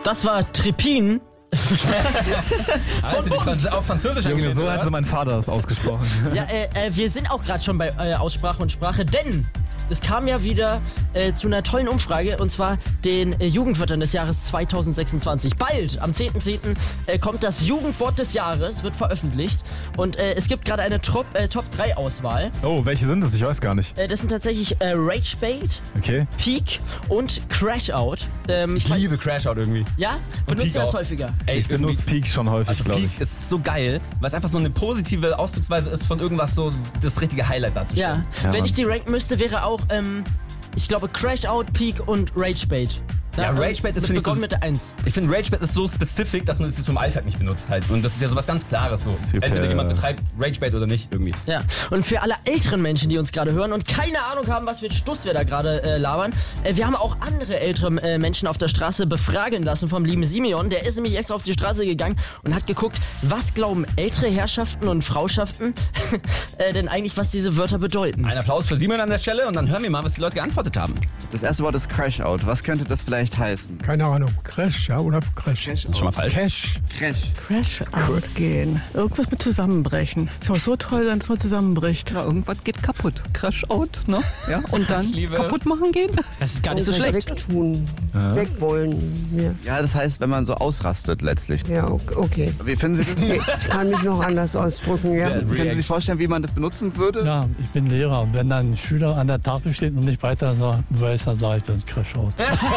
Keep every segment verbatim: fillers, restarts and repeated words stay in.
Das war Trepin. Alter, die Franz- auf Französisch Junge, angelehnt, so oder hatte was? mein Vater das ausgesprochen. Ja, äh, äh, wir sind auch gerade schon bei äh, Aussprache und Sprache, denn es kam ja wieder äh, zu einer tollen Umfrage, und zwar den äh, Jugendwörtern des Jahres zweitausendsechsundzwanzig. Bald, am zehnten zehnten Äh, kommt das Jugendwort des Jahres, wird veröffentlicht, und äh, es gibt gerade eine Top, äh, Top drei Auswahl. Oh, welche sind es? Ich weiß gar nicht. Äh, das sind tatsächlich äh, Ragebait, Okay. Peak und Crashout. Ähm, Ich liebe Crashout irgendwie. Ja? Benutzt Peak ihr das auch. häufiger? Ey, Ich benutze Peak schon häufig, Also glaube Peak ich. ist so geil, weil es einfach so eine positive Ausdrucksweise ist von irgendwas, so das richtige Highlight darzustellen. Ja. Ja, Wenn Mann. ich die ranken müsste, wäre auch, ähm, ich glaube, Crashout, Peak und Ragebait. Ja, ähm, Ragebait ist, mit finde ich, begonnen so- mit der eins. Ich finde, Ragebait ist so spezifisch, dass man es jetzt im Alltag nicht benutzt halt. Und das ist ja sowas ganz Klares so. Super. Entweder jemand betreibt Ragebait oder nicht irgendwie. Ja, und für alle älteren Menschen, die uns gerade hören und keine Ahnung haben, was für ein Stuss wir da gerade äh, labern, äh, wir haben auch andere ältere äh, Menschen auf der Straße befragen lassen vom lieben Simeon. Der ist nämlich extra auf die Straße gegangen und hat geguckt, was glauben ältere Herrschaften und Frauschaften äh, denn eigentlich, was diese Wörter bedeuten. Ein Applaus für Simon an der Stelle und dann hören wir mal, was die Leute geantwortet haben. Das erste Wort ist Crashout. Was könnte das vielleicht heißen? Keine Ahnung. Crash, ja, oder Crash? Schon mal falsch. Cash. Crash. Crash out gehen. Irgendwas mit zusammenbrechen. Es soll so toll sein, dass man zusammenbricht. Ja, irgendwas geht kaputt. Crash out, ne? Ja, und dann liebe kaputt machen gehen. Das ist gar nicht so schlecht. Wegtun, wegwollen. Ja. Ja, das heißt, wenn man so ausrastet letztlich. Ja, okay. Wie finden Sie das? Ich kann mich noch anders ausdrücken, ja. Können Sie sich vorstellen, wie man das benutzen würde? Ja, ich bin Lehrer. Und wenn dann ein Schüler an der Tafel steht und nicht weiter sagt, weiß, dann sage ich dann Crash out.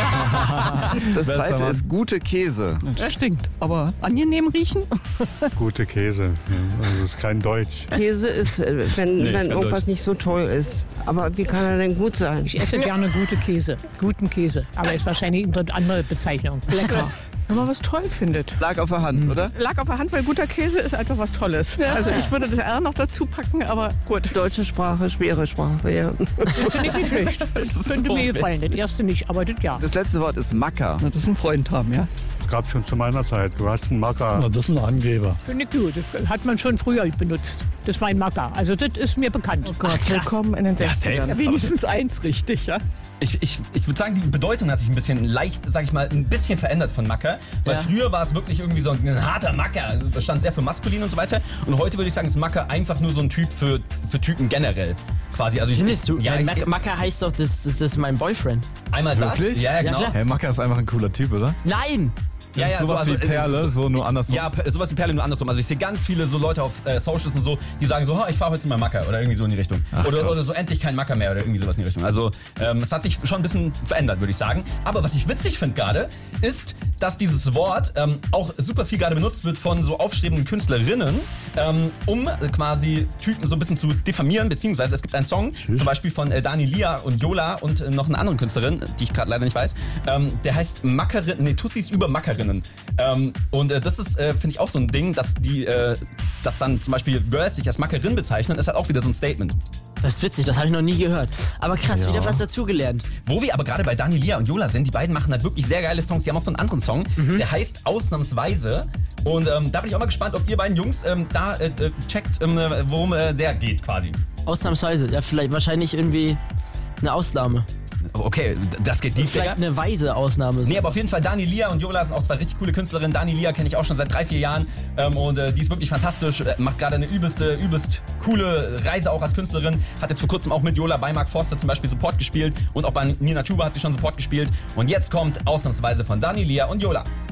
Das Bester zweite Mann. ist gute Käse. Das stinkt. Aber angenehm riechen? Gute Käse. Also das ist kein Deutsch. Käse ist, äh, wenn, Nee, wenn kein irgendwas Deutsch. nicht so toll ist. Aber wie kann er denn gut sein? Ich esse gerne gute Käse. Guten Käse. Aber ist wahrscheinlich eine andere Bezeichnung. Lecker. Wenn man was toll findet. Lag auf der Hand, oder? Lag auf der Hand, weil guter Käse ist einfach was Tolles. Also ich würde das R noch dazu packen, aber gut. Deutsche Sprache, schwere Sprache, ja. Das finde ich nicht schlecht. Das könnte mir gefallen. Das erste nicht, aber das ja. Das letzte Wort ist Macker. Das ist ein Freund haben, ja? Es gab schon zu meiner Zeit. Du hast einen Macker. Na, das ist ein Angeber. Finde ich gut. Das hat man schon früher benutzt. Das war ein Macker. Also das ist mir bekannt. Oh Gott, willkommen in den sechzigern. Ja, wenigstens eins richtig, ja? Ich, ich, ich würde sagen, die Bedeutung hat sich ein bisschen leicht, sag ich mal, ein bisschen verändert von Macker. Weil Ja. früher war es wirklich irgendwie so ein harter Macker. Das stand sehr für maskulin und so weiter. Und heute würde ich sagen, ist Macker einfach nur so ein Typ für, für Typen generell. Quasi. Also ich, Findest du? Ja, Nein, ich, Mac- Macker heißt doch, das, das, das ist mein Boyfriend. einmal Wirklich? das. Ja, ja, genau. klar. Hey, Macker ist einfach ein cooler Typ, oder? Nein! Ja, ja, sowas so, wie also, Perle, äh, so nur andersrum. Ja, P- sowas wie Perle nur andersrum. Also ich sehe ganz viele so Leute auf äh, Socials und so, die sagen so, "Ha, ich fahre heute zu meinem Macker" oder irgendwie so in die Richtung. Ach, oder, krass. oder so endlich kein Macker mehr oder irgendwie sowas in die Richtung. Also ähm, es hat sich schon ein bisschen verändert, würde ich sagen. Aber was ich witzig finde gerade, ist, dass dieses Wort ähm, auch super viel gerade benutzt wird von so aufstrebenden Künstlerinnen, ähm, um äh, quasi Typen so ein bisschen zu diffamieren, beziehungsweise es gibt einen Song, zum Beispiel von äh, Dani Lia und Yola und äh, noch eine andere Künstlerin, die ich gerade leider nicht weiß, ähm, der heißt Mackerin, nee, Tussis über Mackerinnen. Ähm, und äh, das ist, äh, finde ich, auch so ein Ding, dass die, äh, dass dann zum Beispiel Girls sich als Mackerin bezeichnen, ist halt auch wieder so ein Statement. Das ist witzig, das habe ich noch nie gehört. Aber krass, Ja. wieder was dazugelernt. Wo wir aber gerade bei Dani Lia und Yola sind, die beiden machen halt wirklich sehr geile Songs. Die haben auch so einen anderen Song, der heißt Ausnahmsweise. Und ähm, da bin ich auch mal gespannt, ob ihr beiden Jungs ähm, da äh, äh, checkt, ähm, worum äh, der geht quasi. Ausnahmsweise. Ja, vielleicht wahrscheinlich irgendwie eine Ausnahme. Okay, das geht deep, Vielleicht Digga. eine weise Ausnahme. Nee, aber auf jeden Fall Dani Lia und Yola sind auch zwei richtig coole Künstlerinnen. Dani Lia kenne ich auch schon seit drei, vier Jahren ähm, und äh, die ist wirklich fantastisch, äh, macht gerade eine übelste, übelst coole Reise auch als Künstlerin. Hat jetzt vor kurzem auch mit Yola bei Mark Forster zum Beispiel Support gespielt und auch bei Nina Chuba hat sie schon Support gespielt. Und jetzt kommt ausnahmsweise von Dani Lia und Yola.